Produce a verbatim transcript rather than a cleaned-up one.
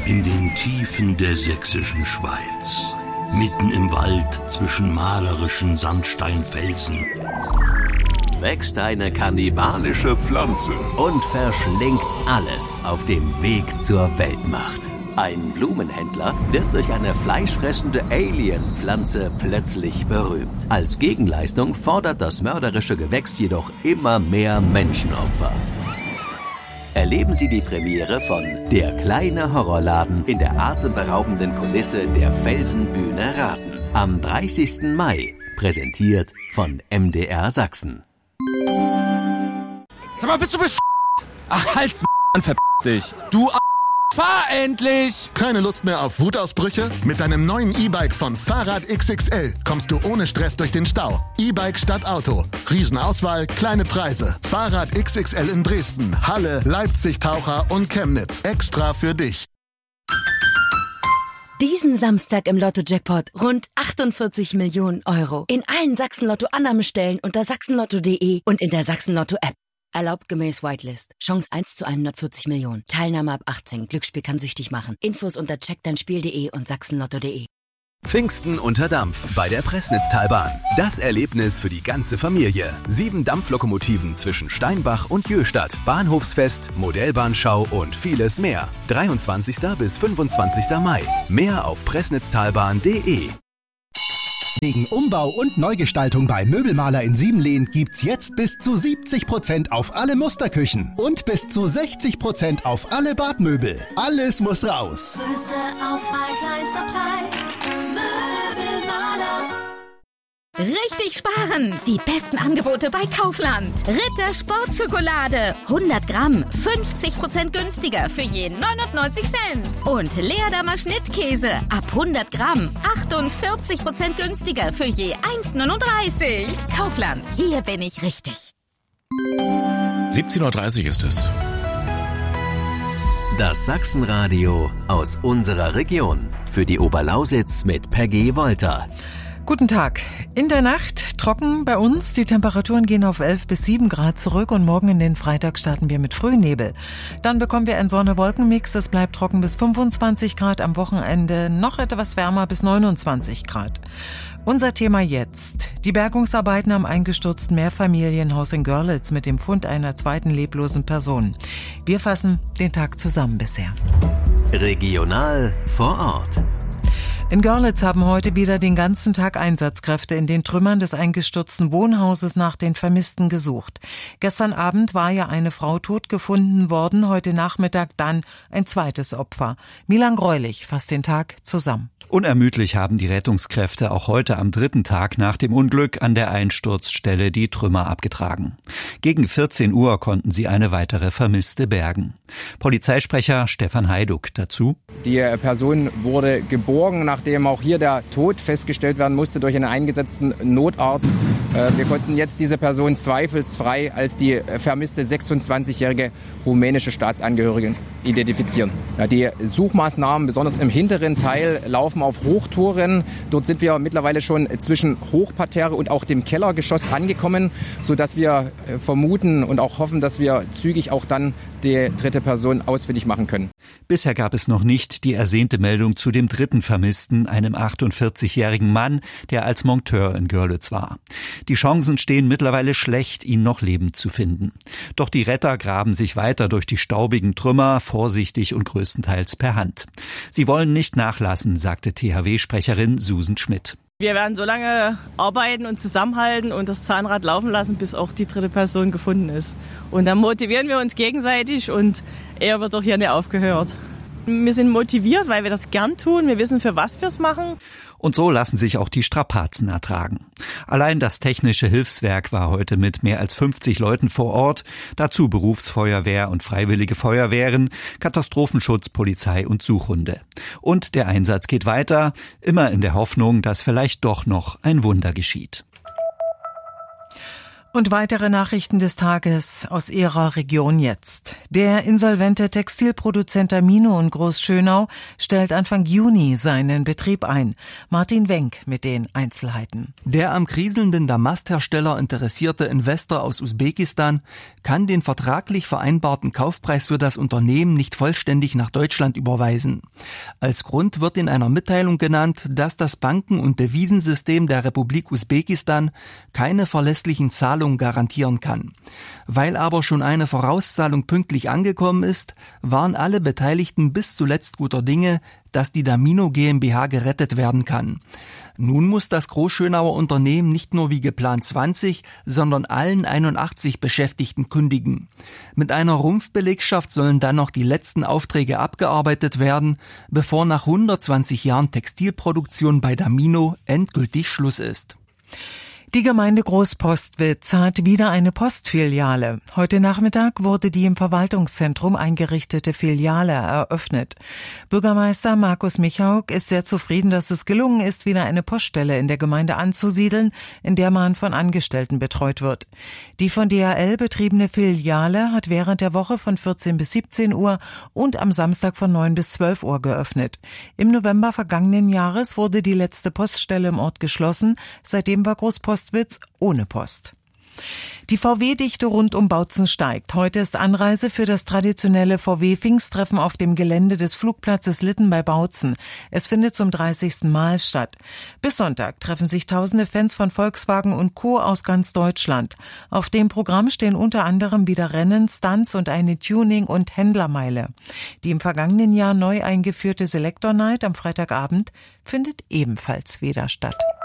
In den Tiefen der sächsischen Schweiz, mitten im Wald zwischen malerischen Sandsteinfelsen, wächst eine kannibalische Pflanze und verschlingt alles auf dem Weg zur Weltmacht. Ein Blumenhändler wird durch eine fleischfressende Alien-Pflanze plötzlich berühmt. Als Gegenleistung fordert das mörderische Gewächs jedoch immer mehr Menschenopfer. Erleben Sie die Premiere von Der kleine Horrorladen in der atemberaubenden Kulisse der Felsenbühne Raten. Am dreißigsten Mai, präsentiert von M D R Sachsen. Sag mal, bist du besch***? Ach, halt's m***, verpiss dich. Du a***, fahr endlich! Keine Lust mehr auf Wutausbrüche? Mit deinem neuen E-Bike von Fahrrad X X L kommst du ohne Stress durch den Stau. E-Bike statt Auto. Riesenauswahl, kleine Preise. Fahrrad X X L in Dresden, Halle, Leipzig, Taucher und Chemnitz. Extra für dich. Diesen Samstag im Lotto-Jackpot rund achtundvierzig Millionen Euro. In allen Sachsen-Lotto-Annahmestellen unter sachsenlotto punkt de und in der Sachsen-Lotto-App. Erlaubt gemäß Whitelist. Chance eins zu hundertvierzig Millionen. Teilnahme ab achtzehn. Glücksspiel kann süchtig machen. Infos unter check dein spiel punkt de und sachsenlotto punkt de. Pfingsten unter Dampf bei der Pressnitztalbahn. Das Erlebnis für die ganze Familie. Sieben Dampflokomotiven zwischen Steinbach und Jöhstadt. Bahnhofsfest, Modellbahnschau und vieles mehr. dreiundzwanzigsten bis fünfundzwanzigsten Mai. Mehr auf pressnitztalbahn punkt de. Wegen Umbau und Neugestaltung bei Möbelmaler in Siebenlehn gibt's jetzt bis zu siebzig Prozent auf alle Musterküchen und bis zu sechzig Prozent auf alle Badmöbel. Alles muss raus. Größte Auswahl, kleinster Preis. Möbelmaler. Richtig sparen! Die besten Angebote bei Kaufland. Ritter Sportschokolade. hundert Gramm, fünfzig Prozent günstiger für je neunundneunzig Cent. Und Leerdammer Schnittkäse. Ab hundert Gramm, achtundvierzig Prozent günstiger für je eins Komma neununddreißig. Kaufland, hier bin ich richtig. siebzehn Uhr dreißig ist es. Das Sachsenradio aus unserer Region. Für die Oberlausitz mit Peggy Wolter. Guten Tag. In der Nacht trocken bei uns. Die Temperaturen gehen auf elf bis sieben Grad zurück und morgen in den Freitag starten wir mit Frühnebel. Dann bekommen wir einen Sonne-Wolken-Mix. Es bleibt trocken bis fünfundzwanzig Grad. Am Wochenende noch etwas wärmer bis neunundzwanzig Grad. Unser Thema jetzt. Die Bergungsarbeiten am eingestürzten Mehrfamilienhaus in Görlitz mit dem Fund einer zweiten leblosen Person. Wir fassen den Tag zusammen bisher. Regional vor Ort. In Görlitz haben heute wieder den ganzen Tag Einsatzkräfte in den Trümmern des eingestürzten Wohnhauses nach den Vermissten gesucht. Gestern Abend war ja eine Frau tot gefunden worden, heute Nachmittag dann ein zweites Opfer. Milan Greulich fasst den Tag zusammen. Unermüdlich haben die Rettungskräfte auch heute am dritten Tag nach dem Unglück an der Einsturzstelle die Trümmer abgetragen. Gegen vierzehn Uhr konnten sie eine weitere Vermisste bergen. Polizeisprecher Stefan Heiduck dazu. Die Person wurde geborgen, nachdem auch hier der Tod festgestellt werden musste durch einen eingesetzten Notarzt. Wir konnten jetzt diese Person zweifelsfrei als die vermisste sechsundzwanzigjährige rumänische Staatsangehörige identifizieren. Die Suchmaßnahmen, besonders im hinteren Teil, laufen auf Hochtouren. Dort sind wir mittlerweile schon zwischen Hochparterre und auch dem Kellergeschoss angekommen, sodass wir vermuten und auch hoffen, dass wir zügig auch dann die dritte Person ausfindig machen können. Bisher gab es noch nicht die ersehnte Meldung zu dem dritten Vermissten, einem achtundvierzigjährigen Mann, der als Monteur in Görlitz war. Die Chancen stehen mittlerweile schlecht, ihn noch lebend zu finden. Doch die Retter graben sich weiter durch die staubigen Trümmer, vorsichtig und größtenteils per Hand. Sie wollen nicht nachlassen, sagte T H W-Sprecherin Susan Schmidt. Wir werden so lange arbeiten und zusammenhalten und das Zahnrad laufen lassen, bis auch die dritte Person gefunden ist. Und dann motivieren wir uns gegenseitig und eher wird auch hier nicht aufgehört. Wir sind motiviert, weil wir das gern tun. Wir wissen, für was wir es machen. Und so lassen sich auch die Strapazen ertragen. Allein das technische Hilfswerk war heute mit mehr als fünfzig Leuten vor Ort. Dazu Berufsfeuerwehr und freiwillige Feuerwehren, Katastrophenschutz, Polizei und Suchhunde. Und der Einsatz geht weiter, immer in der Hoffnung, dass vielleicht doch noch ein Wunder geschieht. Und weitere Nachrichten des Tages aus Ihrer Region jetzt. Der insolvente Textilproduzent Damino in Großschönau stellt Anfang Juni seinen Betrieb ein. Martin Wenk mit den Einzelheiten. Der am kriselnden Damasthersteller interessierte Investor aus Usbekistan kann den vertraglich vereinbarten Kaufpreis für das Unternehmen nicht vollständig nach Deutschland überweisen. Als Grund wird in einer Mitteilung genannt, dass das Banken- und Devisensystem der Republik Usbekistan keine verlässlichen Zahlungen garantieren kann. Weil aber schon eine Vorauszahlung pünktlich angekommen ist, waren alle Beteiligten bis zuletzt guter Dinge, dass die Damino GmbH gerettet werden kann. Nun muss das Großschönauer Unternehmen nicht nur wie geplant zwanzig, sondern allen einundachtzig Beschäftigten kündigen. Mit einer Rumpfbelegschaft sollen dann noch die letzten Aufträge abgearbeitet werden, bevor nach hundertzwanzig Jahren Textilproduktion bei Damino endgültig Schluss ist. Die Gemeinde Großpostwitz hat wieder eine Postfiliale. Heute Nachmittag wurde die im Verwaltungszentrum eingerichtete Filiale eröffnet. Bürgermeister Markus Michauk ist sehr zufrieden, dass es gelungen ist, wieder eine Poststelle in der Gemeinde anzusiedeln, in der man von Angestellten betreut wird. Die von D H L betriebene Filiale hat während der Woche von vierzehn bis siebzehn Uhr und am Samstag von neun bis zwölf Uhr geöffnet. Im November vergangenen Jahres wurde die letzte Poststelle im Ort geschlossen. Seitdem war Großpostwitz ohne Post. Die V W-Dichte rund um Bautzen steigt. Heute ist Anreise für das traditionelle V W-Pfingsttreffen auf dem Gelände des Flugplatzes Litten bei Bautzen. Es findet zum dreißigsten Mal statt. Bis Sonntag treffen sich tausende Fans von Volkswagen und Co. aus ganz Deutschland. Auf dem Programm stehen unter anderem wieder Rennen, Stunts und eine Tuning- und Händlermeile. Die im vergangenen Jahr neu eingeführte Selector Night am Freitagabend findet ebenfalls wieder statt.